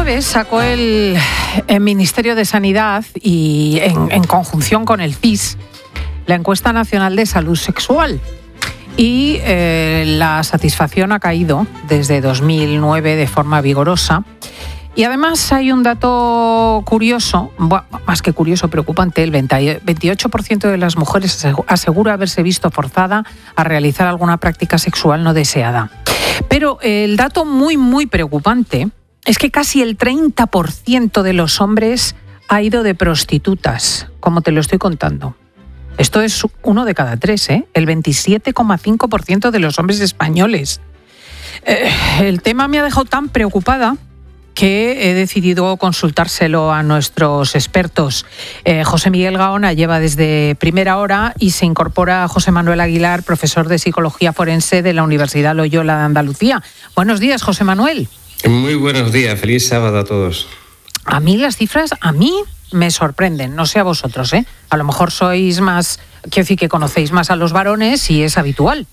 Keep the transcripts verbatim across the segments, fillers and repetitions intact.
jueves sacó el, el Ministerio de Sanidad y en, en conjunción con el C I S la encuesta nacional de salud sexual. Y eh, la satisfacción ha caído desde dos mil nueve de forma vigorosa. Y además hay un dato curioso, bueno, más que curioso, preocupante. El veintiocho por ciento de las mujeres asegura haberse visto forzada a realizar alguna práctica sexual no deseada. Pero el dato muy, muy preocupante es que casi el treinta por ciento de los hombres ha ido de prostitutas, como te lo estoy contando. Esto es uno de cada tres, ¿eh? El veintisiete coma cinco por ciento de los hombres españoles. Eh, el tema me ha dejado tan preocupada que he decidido consultárselo a nuestros expertos. Eh, José Miguel Gaona lleva desde primera hora y se incorpora José Manuel Aguilar, profesor de Psicología Forense de la Universidad Loyola de Andalucía. Buenos días, José Manuel. Muy buenos días, feliz sábado a todos. A mí las cifras, a mí me sorprenden, no sé a vosotros, ¿eh? A lo mejor sois más, quiero decir que conocéis más a los varones y es habitual.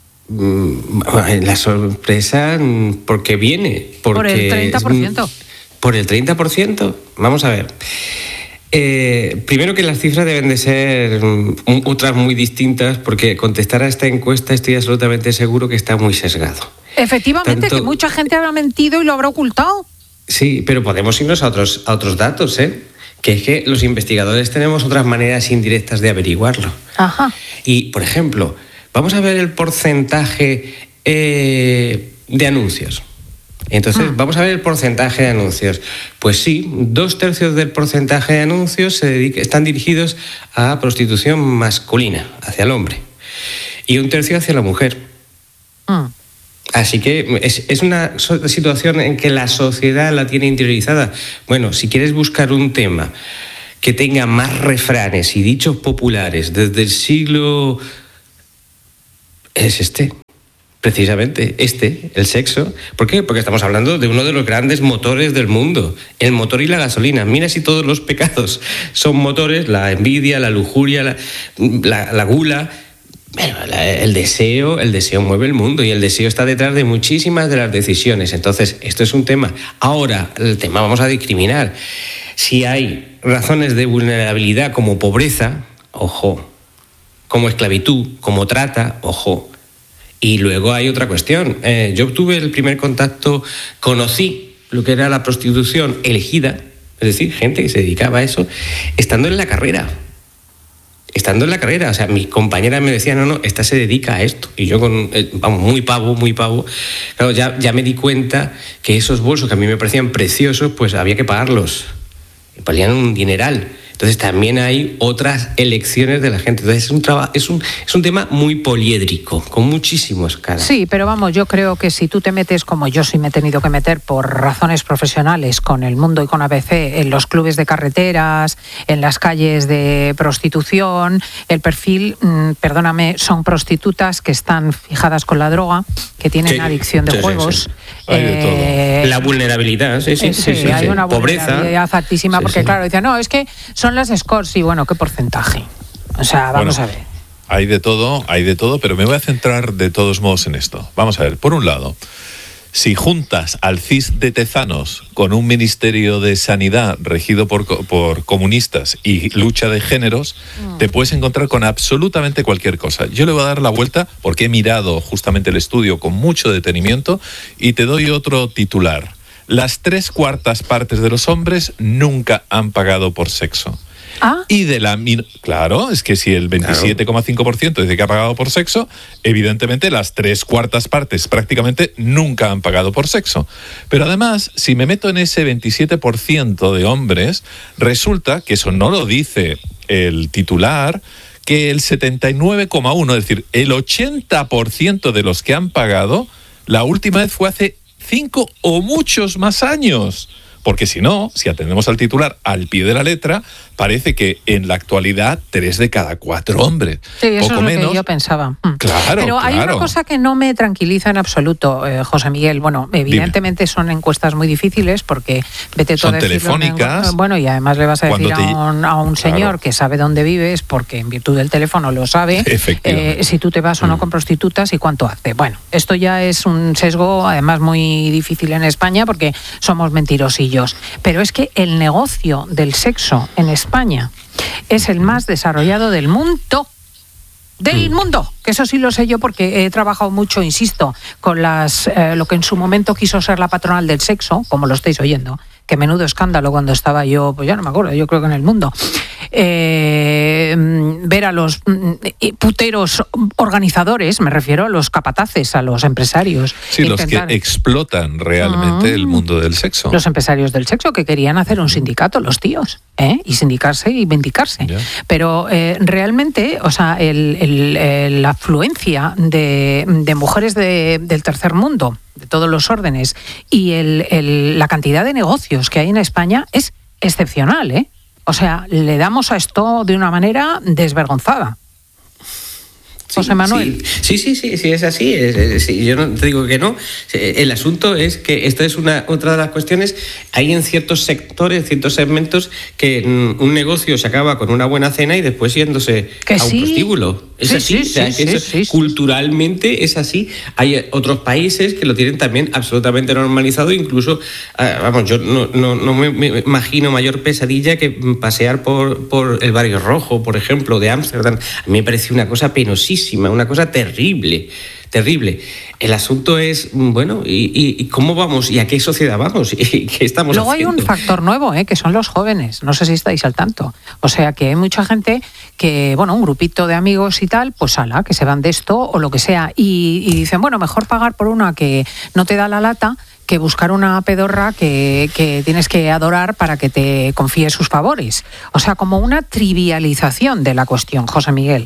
La sorpresa, ¿por qué viene? Porque por el treinta por ciento. ¿Por el treinta por ciento? Vamos a ver. Eh, primero que las cifras deben de ser otras muy distintas, porque contestar a esta encuesta estoy absolutamente seguro que está muy sesgado. Efectivamente, Tanto... que mucha gente habrá mentido y lo habrá ocultado. Sí, pero podemos irnos a otros, a otros datos, ¿eh? Que es que los investigadores tenemos otras maneras indirectas de averiguarlo. Ajá. Y, por ejemplo, vamos a ver el porcentaje eh, de anuncios. Entonces, ah. vamos a ver el porcentaje de anuncios. Pues sí, dos tercios del porcentaje de anuncios se dedica, están dirigidos a prostitución masculina, hacia el hombre, y un tercio hacia la mujer. Ah. Así que es, es una situación en que la sociedad la tiene interiorizada. Bueno, si quieres buscar un tema que tenga más refranes y dichos populares desde el siglo... es este, precisamente, este, el sexo. ¿Por qué? Porque estamos hablando de uno de los grandes motores del mundo, el motor y la gasolina. Mira si todos los pecados son motores, la envidia, la lujuria, la, la, la gula... Bueno, el deseo, el deseo mueve el mundo y el deseo está detrás de muchísimas de las decisiones. Entonces, esto es un tema. Ahora, el tema vamos a discriminar. Si hay razones de vulnerabilidad como pobreza, ojo, como esclavitud, como trata, ojo. Y luego hay otra cuestión. Eh, yo tuve el primer contacto, conocí lo que era la prostitución elegida, es decir, gente que se dedicaba a eso, estando en la carrera. Estando en la carrera, o sea, mis compañeras me decían, no, no, esta se dedica a esto. Y yo, con, eh, vamos, muy pavo, muy pavo. Claro, ya, ya me di cuenta que esos bolsos que a mí me parecían preciosos, pues había que pagarlos. Y valían un dineral. Entonces también hay otras elecciones de la gente. Entonces es un, traba, es un, es un tema muy poliédrico, con muchísimos caras. Sí, pero vamos, yo creo que si tú te metes, como yo sí me he tenido que meter por razones profesionales con El Mundo y con A B C, en los clubes de carreteras, en las calles de prostitución, el perfil, mmm, perdóname, son prostitutas que están fijadas con la droga, que tienen sí, adicción de sí, juegos. Sí, sí. Hay de todo. Eh, la vulnerabilidad, sí, sí, sí, sí, sí, hay sí. una vulnerabilidad Pobreza altísima, porque sí, claro, dicen, no, es que son las scores, y bueno, ¿qué porcentaje? O sea, vamos bueno, a ver. Hay de todo, hay de todo, pero me voy a centrar de todos modos en esto. Vamos a ver, por un lado, si juntas al C I S de Tezanos con un Ministerio de Sanidad regido por, por comunistas y lucha de géneros, mm. te puedes encontrar con absolutamente cualquier cosa. Yo le voy a dar la vuelta porque he mirado justamente el estudio con mucho detenimiento y te doy otro titular. Las tres cuartas partes de los hombres nunca han pagado por sexo. ¿Ah? Y de la claro, es que si el veintisiete coma cinco por ciento dice que ha pagado por sexo, evidentemente las tres cuartas partes prácticamente nunca han pagado por sexo. Pero además, si me meto en ese veintisiete por ciento de hombres, resulta que eso no lo dice el titular, que el setenta y nueve coma uno por ciento, es decir, el ochenta por ciento de los que han pagado, la última vez fue hace cinco o muchos más años. Porque si no, si atendemos al titular al pie de la letra, parece que en la actualidad tres de cada cuatro hombres. Sí, eso poco es lo menos. que yo pensaba. Claro, Pero hay claro. una cosa que no me tranquiliza en absoluto, eh, José Miguel. Bueno, evidentemente Dime. Son encuestas muy difíciles porque vete todo son telefónicas. En, bueno, y además le vas a decir te... a, un, a un señor claro. que sabe dónde vives porque en virtud del teléfono lo sabe. Eh, si tú te vas o no con prostitutas y cuánto hace. Bueno, esto ya es un sesgo además muy difícil en España porque somos mentirosillos. ellos. Pero es que el negocio del sexo en España es el más desarrollado del mundo. Del mundo, que eso sí lo sé yo porque he trabajado mucho, insisto, con las eh, lo que en su momento quiso ser la patronal del sexo, como lo estáis oyendo, que menudo escándalo cuando estaba yo, pues ya no me acuerdo, yo creo que en el mundo, eh, ver a los puteros organizadores, me refiero a los capataces, a los empresarios. Sí, intentar... los que explotan realmente uh-huh. el mundo del sexo. Los empresarios del sexo que querían hacer un sindicato, los tíos, ¿eh? y sindicarse y vindicarse. Yeah. Pero eh, realmente, o sea, el, el, el, la afluencia de, de mujeres de, del tercer mundo, de todos los órdenes, y el, el, la cantidad de negocios que hay en España es excepcional, ¿eh? O sea, le damos a esto de una manera desvergonzada. Sí, José Manuel. Sí, sí, sí, sí, es así. Es, es, sí, yo no te digo que no. El asunto es que esta es una otra de las cuestiones. Hay en ciertos sectores, ciertos segmentos, que un negocio se acaba con una buena cena y después yéndose ¿Que a sí? un prostíbulo. Es sí, así. Sí, o sea, sí, que sí, eso, sí, sí, culturalmente sí. es así. Hay otros países que lo tienen también absolutamente normalizado. Incluso, vamos, yo no, no, no me imagino mayor pesadilla que pasear por, por el Barrio Rojo, por ejemplo, de Ámsterdam. A mí me parece una cosa penosísima. Una cosa terrible, terrible. El asunto es, bueno, ¿y, y, y cómo vamos? ¿Y a qué sociedad vamos? ¿Y qué estamos Luego haciendo? Hay un factor nuevo, ¿eh? que son los jóvenes. No sé si estáis al tanto. O sea, que hay mucha gente que, bueno, un grupito de amigos y tal, pues ala, que se van de esto o lo que sea. Y, y dicen, bueno, mejor pagar por una que no te da la lata que buscar una pedorra que, que tienes que adorar para que te confíe sus favores. O sea, como una trivialización de la cuestión, José Miguel.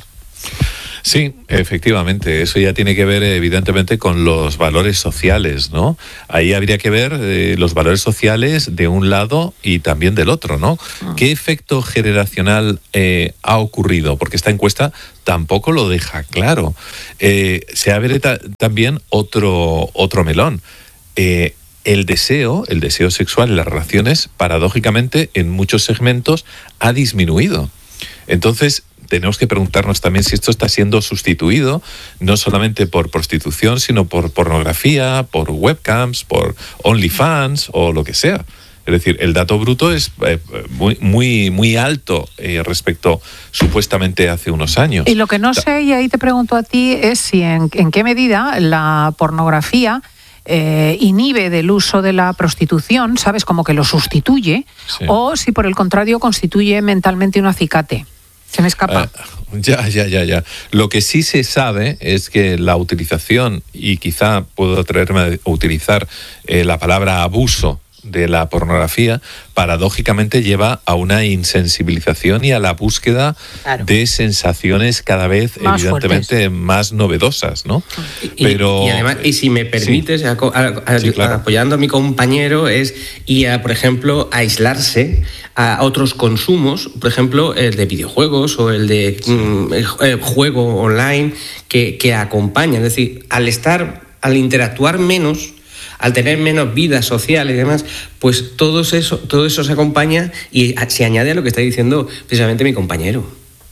Sí, efectivamente, eso ya tiene que ver evidentemente con los valores sociales, ¿no? Ahí habría que ver eh, los valores sociales de un lado y también del otro, ¿no? Uh-huh. ¿Qué efecto generacional eh, ha ocurrido? Porque esta encuesta tampoco lo deja claro. Eh, se abre ta- también otro, otro melón. Eh, el deseo, el deseo sexual en las relaciones, paradójicamente, en muchos segmentos ha disminuido. Entonces, tenemos que preguntarnos también si esto está siendo sustituido no solamente por prostitución, sino por pornografía, por webcams, por OnlyFans o lo que sea. Es decir, el dato bruto es eh, muy, muy, muy alto eh, respecto supuestamente hace unos años. Y lo que no sé, y ahí te pregunto a ti, es si en, en qué medida la pornografía eh, inhibe del uso de la prostitución, ¿sabes? Como que lo sustituye, sí. O si por el contrario constituye mentalmente un acicate. Se me escapa. Uh, ya, ya, ya, ya. Lo que sí se sabe es que la utilización, y quizá puedo atreverme a utilizar eh, la palabra abuso de la pornografía, paradójicamente lleva a una insensibilización y a la búsqueda claro. de sensaciones cada vez más evidentemente fuertes. Más novedosas, ¿no? Y, Pero, y además, y si me permites, sí. a, a, a, sí, claro. apoyando a mi compañero, es y a, por ejemplo, aislarse a otros consumos, por ejemplo, el de videojuegos o el de sí. mm, el, el juego online que, que acompañan. Es decir, al estar, al interactuar menos, al tener menos vida social y demás, pues todo eso, todo eso se acompaña y se añade a lo que está diciendo precisamente mi compañero.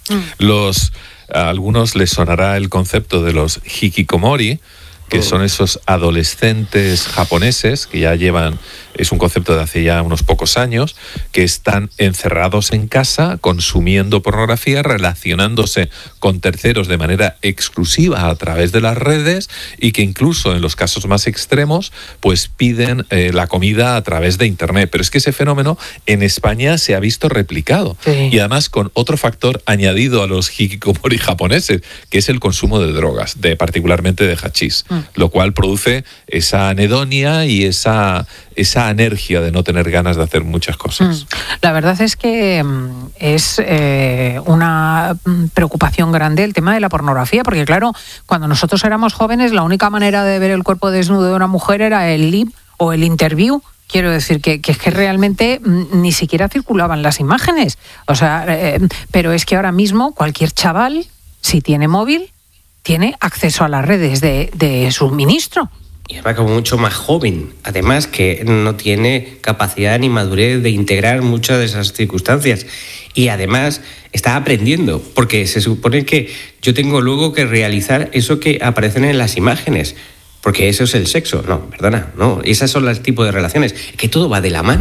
Los, a algunos les sonará el concepto de los hikikomori, que son esos adolescentes japoneses que ya llevan, es un concepto de hace ya unos pocos años, que están encerrados en casa consumiendo pornografía, relacionándose con terceros de manera exclusiva a través de las redes y que incluso en los casos más extremos pues piden eh, la comida a través de internet. Pero es que ese fenómeno en España se ha visto replicado sí. y además con otro factor añadido a los hikikomori japoneses, que es el consumo de drogas, de particularmente de hachís. Lo cual produce esa anedonia y esa, esa anergia de no tener ganas de hacer muchas cosas. La verdad es que es eh, una preocupación grande el tema de la pornografía, porque claro, cuando nosotros éramos jóvenes, la única manera de ver el cuerpo desnudo de una mujer era el lip o el interview. Quiero decir que, que es que realmente ni siquiera circulaban las imágenes. O sea, eh, pero es que ahora mismo cualquier chaval, si tiene móvil, tiene acceso a las redes de, de suministro. Y va como mucho más joven, además que no tiene capacidad ni madurez de integrar muchas de esas circunstancias. Y además está aprendiendo, porque se supone que yo tengo luego que realizar eso que aparecen en las imágenes, porque eso es el sexo. No, perdona, no, esas son los tipos de relaciones, que todo va de la mano.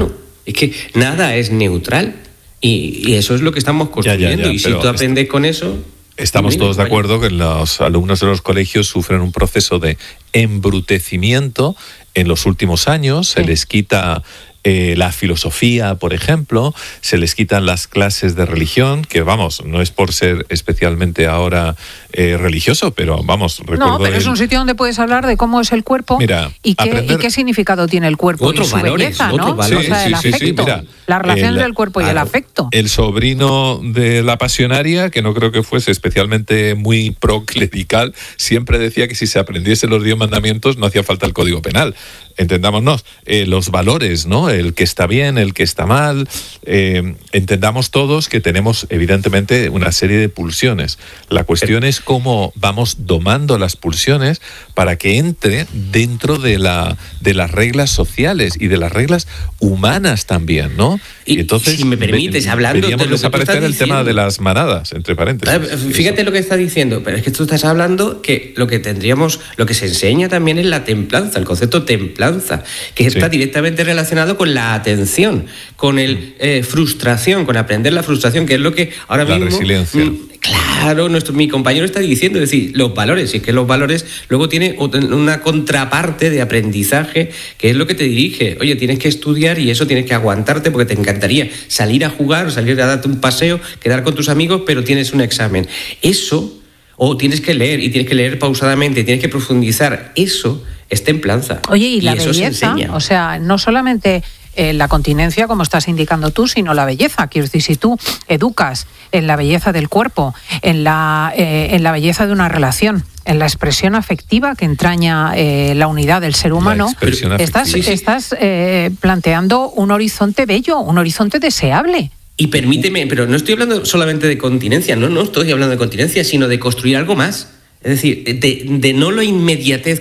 Es que nada es neutral y, y eso es lo que estamos construyendo. Ya, ya, ya, y si tú aprendes con eso... Estamos todos de acuerdo que los alumnos de los colegios sufren un proceso de embrutecimiento en los últimos años. Se sí. les quita... Eh, la filosofía, por ejemplo, se les quitan las clases de religión, que vamos, no es por ser especialmente ahora eh, religioso, pero vamos, recuerdo... No, pero el... es un sitio donde puedes hablar de cómo es el cuerpo. Mira, y, qué, aprender... y qué significado tiene el cuerpo otros y su valores, belleza, ¿no? otros valores. O sea, el sí, sí, afecto, sí, mira, la relación el, entre el cuerpo y el afecto. El sobrino de la pasionaria, que no creo que fuese especialmente muy proclerical, siempre decía que si se aprendiesen los diez mandamientos no hacía falta el Código Penal. Entendámonos, eh, los valores, ¿no? El que está bien, el que está mal, eh, entendamos todos que tenemos evidentemente una serie de pulsiones. La cuestión es cómo vamos domando las pulsiones para que entre dentro de la de las reglas sociales y de las reglas humanas también, ¿no? Y, entonces, si me permites, hablando de lo que desaparecer el diciendo, tema de las manadas, entre paréntesis. Fíjate eso. Lo que está diciendo, pero es que tú estás hablando que lo que tendríamos, lo que se enseña también es la templanza, el concepto templanza, que está sí. directamente relacionado con la atención, con el eh, frustración, con aprender la frustración, que es lo que ahora la mismo... La resiliencia. Mm, claro, nuestro, mi compañero está diciendo, es decir, los valores, y es que los valores luego tienen una contraparte de aprendizaje, que es lo que te dirige. Oye, tienes que estudiar y eso tienes que aguantarte porque te encantaría salir a jugar, salir a darte un paseo, quedar con tus amigos, pero tienes un examen. Eso, o tienes que leer, y tienes que leer pausadamente, tienes que profundizar, eso es templanza. Oye, y, y la eso belleza, o sea, no solamente... Eh, la continencia, como estás indicando tú, sino la belleza. Quiero decir, si tú educas en la belleza del cuerpo, en la, eh, en la belleza de una relación, en la expresión afectiva que entraña eh, la unidad del ser humano, estás, sí, sí. estás eh, planteando un horizonte bello, un horizonte deseable. Y permíteme, pero no estoy hablando solamente de continencia, no, no estoy hablando de continencia, sino de construir algo más. Es decir, de, de no la inmediatez